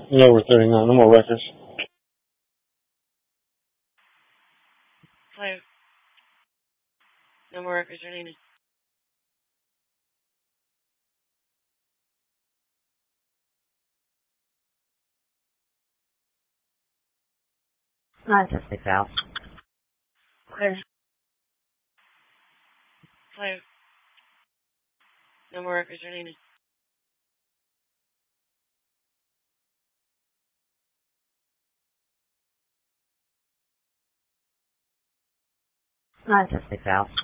Yeah, we're 39. No more records. Fire. No more records are needed. Statistics out. Clear. Fire. No more records are needed. Statistics out.